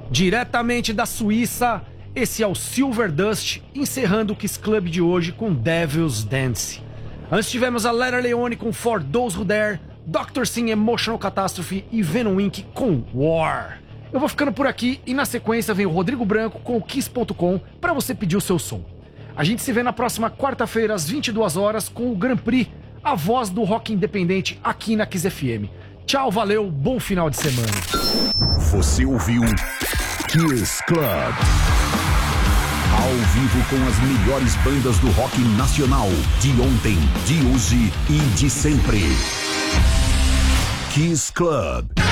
Diretamente da Suíça, esse é o Silver Dust, encerrando o Kiss Club de hoje com Devil's Dance. Antes tivemos a Letter Leone com For Those Who Dare, Dr. Sim Emotional Catastrophe e Venom Inc. com War. Eu vou ficando por aqui e na sequência vem o Rodrigo Branco com o Kiss.com para você pedir o seu som. A gente se vê na próxima quarta-feira às 22 horas com o Grand Prix, a voz do rock independente aqui na Kiss FM. Tchau, valeu, bom final de semana. Você ouviu Kiss Club. Ao vivo com as melhores bandas do rock nacional, de ontem, de hoje e de sempre. Kiss Club.